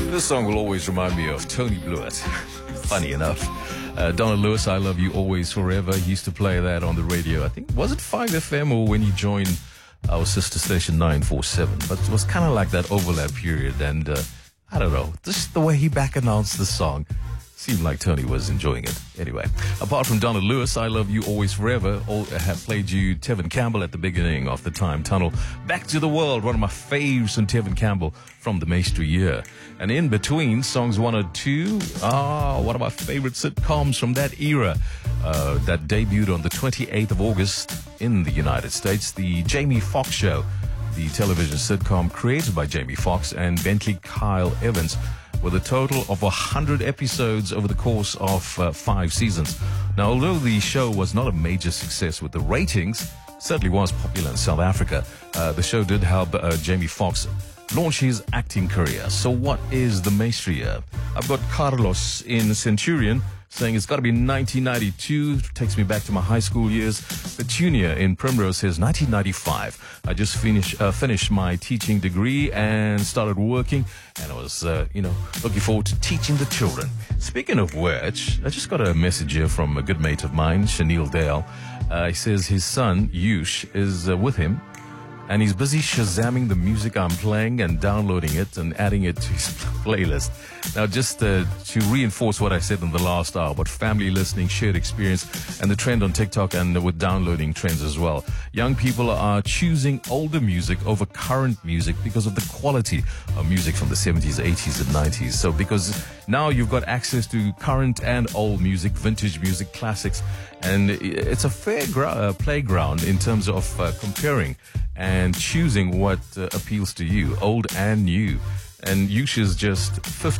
This song will always remind me of Tony Blewett. Funny enough. Donna Lewis, I Love You Always Forever. He used to play that on the radio. I think, was it 5FM or when he joined our sister station 947? But it was kind of like that overlap period. And I don't know, just the way he back announced the song seemed like Tony was enjoying it. Anyway, apart from Donna Lewis, I Love You Always Forever, have played you Tevin Campbell at the beginning of the Time Tunnel. Back to the World, one of my faves from Tevin Campbell from the Maestro year. And in between, songs 1 or 2, one of my favorite sitcoms from that era that debuted on the 28th of August in the United States, the Jamie Foxx Show, the television sitcom created by Jamie Foxx and Bentley Kyle Evans, with a total of 100 episodes over the course of 5 seasons. Now, although the show was not a major success with the ratings, certainly was popular in South Africa, the show did help Jamie Foxx launch his acting career. So what is the Maestro year? I've got Carlos in Centurion saying it's got to be 1992. Takes me back to my high school years. Petunia in Primrose says 1995. I just finished my teaching degree and started working, and I was, looking forward to teaching the children. Speaking of which, I just got a message here from a good mate of mine, Shanil Dale. He says his son, Yush, is with him, and he's busy shazamming the music I'm playing and downloading it and adding it to his playlist. Now, just to reinforce what I said in the last hour about family listening, shared experience, and the trend on TikTok and with downloading trends as well. Young people are choosing older music over current music because of the quality of music from the 70s, 80s, and 90s. So because now you've got access to current and old music, vintage music, classics, and it's a fair playground in terms of comparing and choosing what appeals to you, old and new. And Yush is just 50.